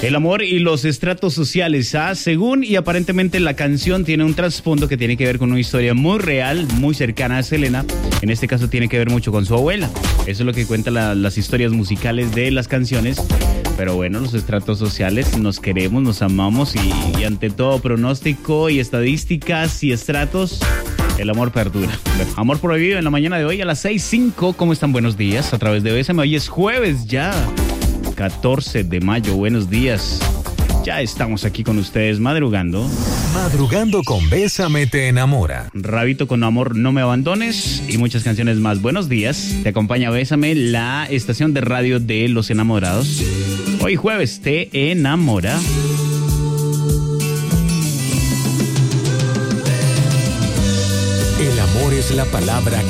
El amor y los estratos sociales, según y aparentemente la canción tiene un trasfondo que tiene que ver con una historia muy real, muy cercana a Selena. En este caso tiene que ver mucho con su abuela. Eso es lo que cuentan las historias musicales de las canciones. Pero bueno, los estratos sociales, nos queremos, nos amamos y ante todo pronóstico y estadísticas y estratos, el amor perdura. Amor prohibido en la mañana de hoy a las 6:05. ¿Cómo están? Buenos días a través de Bésame. Hoy es jueves ya, 14 de mayo. Buenos días. Ya estamos aquí con ustedes madrugando. Madrugando con Bésame te enamora. Rabito con Amor, no me abandones y muchas canciones más. Buenos días. Te acompaña Bésame, la estación de radio de los enamorados. Hoy jueves te enamora. El amor es la palabra